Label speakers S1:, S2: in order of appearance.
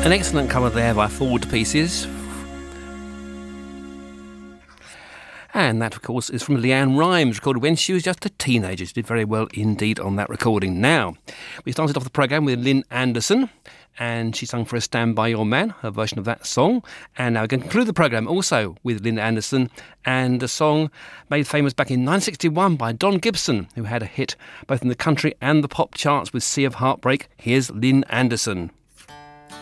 S1: An excellent cover there by Forward Pieces. And that, of course, is from Leanne Rimes, recorded when she was just a teenager. She did very well indeed on that recording. Now, we started off the programme with Lynn Anderson, and she sung for us Stand By Your Man, her version of that song. And now we're going to conclude the programme also with Lynn Anderson and a song made famous back in 1961 by Don Gibson, who had a hit both in the country and the pop charts with Sea of Heartbreak. Here's Lynn Anderson.